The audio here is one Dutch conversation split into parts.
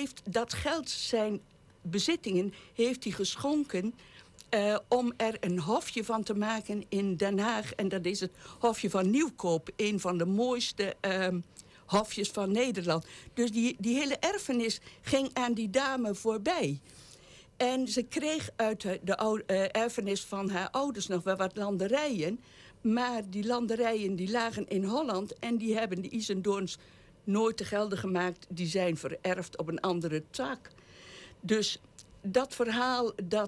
heeft dat geld, zijn bezittingen, heeft hij geschonken om er een hofje van te maken in Den Haag. En dat is het hofje van Nieuwkoop, een van de mooiste hofjes van Nederland. Dus die hele erfenis ging aan die dame voorbij. En ze kreeg uit de erfenis van haar ouders nog wel wat landerijen. Maar die landerijen die lagen in Holland en die hebben de Isendoorns nooit te gelden gemaakt. Die zijn vererfd op een andere tak. Dus dat verhaal,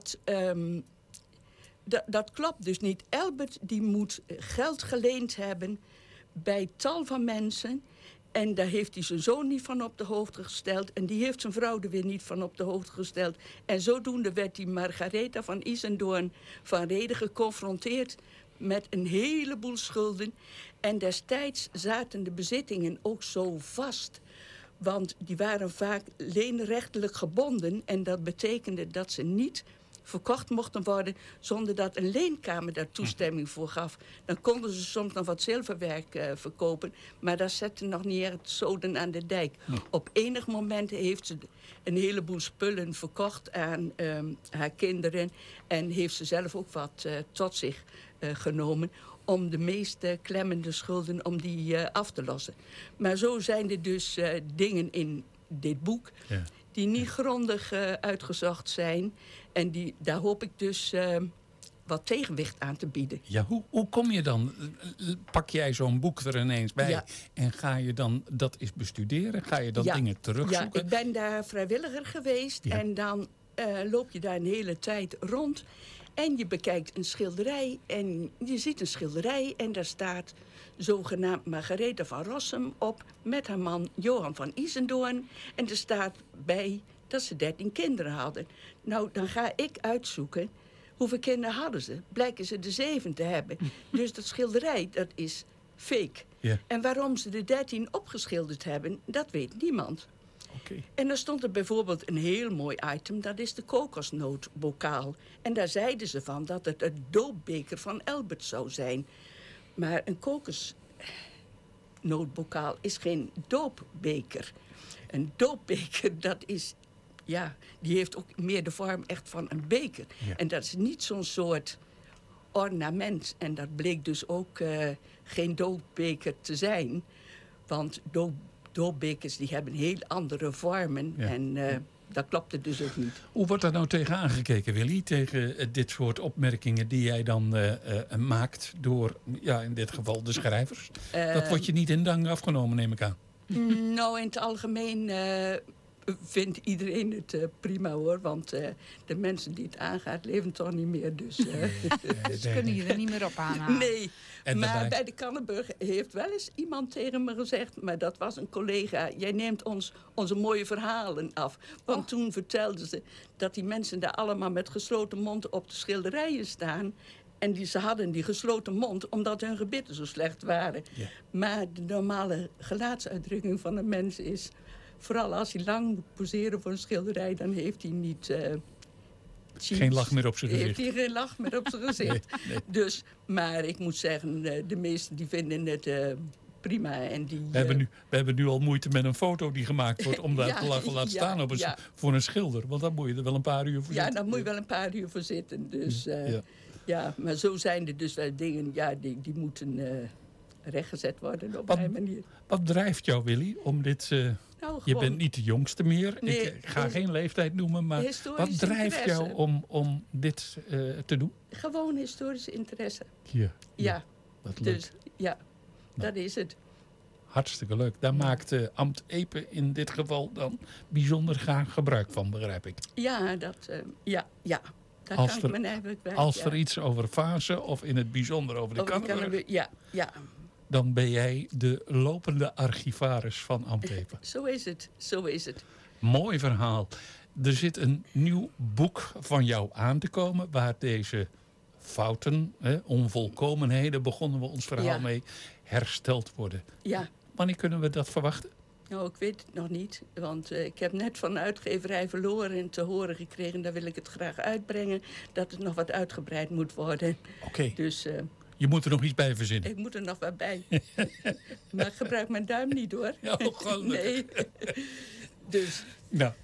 dat klopt dus niet. Elbert die moet geld geleend hebben bij tal van mensen. En daar heeft hij zijn zoon niet van op de hoogte gesteld. En die heeft zijn vrouw er weer niet van op de hoogte gesteld. En zodoende werd die Margaretha van Isendoorn van Rheden geconfronteerd met een heleboel schulden. En destijds zaten de bezittingen ook zo vast. Want die waren vaak leenrechtelijk gebonden. En dat betekende dat ze niet verkocht mochten worden zonder dat een leenkamer daar toestemming voor gaf. Dan konden ze soms nog wat zilverwerk verkopen, maar dat zette nog niet echt zoden aan de dijk. Op enig moment heeft ze een heleboel spullen verkocht aan haar kinderen en heeft ze zelf ook wat tot zich genomen om de meest klemmende schulden om die af te lossen. Maar zo zijn er dus dingen in dit boek die niet grondig uitgezocht zijn. En daar hoop ik dus wat tegenwicht aan te bieden. Ja, hoe kom je dan? Pak jij zo'n boek er ineens bij en ga je dan dat eens bestuderen? Ga je dan dingen terugzoeken? Ja, ik ben daar vrijwilliger geweest en dan loop je daar een hele tijd rond. En je bekijkt een schilderij en je ziet een schilderij en daar staat zogenaamd Margaretha van Rossum op met haar man Johan van Isendoorn. En er staat bij dat ze 13 kinderen hadden. Nou, dan ga ik uitzoeken hoeveel kinderen hadden ze. Blijken ze de 7 te hebben. Dus dat schilderij, dat is fake. Ja. En waarom ze de 13 opgeschilderd hebben, dat weet niemand. Okay. En dan stond er bijvoorbeeld een heel mooi item, dat is de kokosnootbokaal. En daar zeiden ze van dat het een doopbeker van Elbert zou zijn. Maar een kokosnootbokaal is geen doopbeker. Een doopbeker, dat is, die heeft ook meer de vorm echt van een beker. Ja. En dat is niet zo'n soort ornament. En dat bleek dus ook geen doopbeker te zijn. Want doopbekers die hebben heel andere vormen. Ja. En dat klopte dus ook niet. Hoe wordt daar nou tegen aangekeken, Willy? Tegen dit soort opmerkingen die jij dan maakt door, in dit geval, de schrijvers? Dat wordt je niet in dank afgenomen, neem ik aan. Nou, in het algemeen vindt iedereen het prima, hoor. Want de mensen die het aangaat leven toch niet meer. Dus ze kunnen je er niet meer op aanhalen. Nee, maar bij de Kannenburg heeft wel eens iemand tegen me gezegd, maar dat was een collega, jij neemt onze mooie verhalen af. Want toen vertelden ze dat die mensen daar allemaal met gesloten mond op de schilderijen staan. En ze hadden die gesloten mond omdat hun gebitten zo slecht waren. Ja. Maar de normale gelaatsuitdrukking van een mens is, vooral als hij lang moet poseren voor een schilderij, dan heeft hij niet geen lach meer op zijn gezicht. Heeft hij geen lach meer op zijn gezicht. Nee. Dus, maar ik moet zeggen, de meesten die vinden het prima. En we hebben nu al moeite met een foto die gemaakt wordt om daar te laten staan voor een schilder. Want dan moet je er wel een paar uur voor zitten. Ja, dan moet je wel een paar uur voor zitten. Dus maar zo zijn er dus wel dingen die moeten rechtgezet worden op mijn manier. Wat drijft jou, Willy, om dit... je bent niet de jongste meer. Nee, ik ga geen leeftijd noemen, maar wat drijft jou om dit te doen? Gewoon historische interesse. Ja. Wat leuk. Dus dat is het. Hartstikke leuk. Daar maakt Ambt Epe in dit geval dan bijzonder graag gebruik van, begrijp ik. Ja, daar kan ik me eigenlijk bij. Als er iets over Vaassen of in het bijzonder over de Kannenburg... Ja. Dan ben jij de lopende archivaris van Ambt Epe. Zo is het. Mooi verhaal. Er zit een nieuw boek van jou aan te komen, waar deze fouten, onvolkomenheden, begonnen we ons verhaal mee, hersteld worden. Ja. Wanneer kunnen we dat verwachten? Nou, ik weet het nog niet. Want ik heb net van de uitgeverij Verloren te horen gekregen, daar wil ik het graag uitbrengen, dat het nog wat uitgebreid moet worden. Oké. Dus... je moet er nog iets bij verzinnen. Ik moet er nog wat bij. Maar ik gebruik mijn duim niet, hoor. Ja, gelukkig. Nee. Dus. Nou,